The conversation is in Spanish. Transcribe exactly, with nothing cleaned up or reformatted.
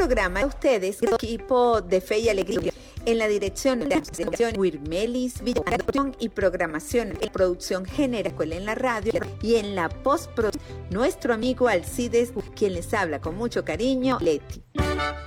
programa de ustedes, el equipo de Fe y Alegría, en la dirección de la Wirmelis Villán y programación, en producción general en la radio y en la postproducción, nuestro amigo Alcides, quien les habla con mucho cariño, Leti.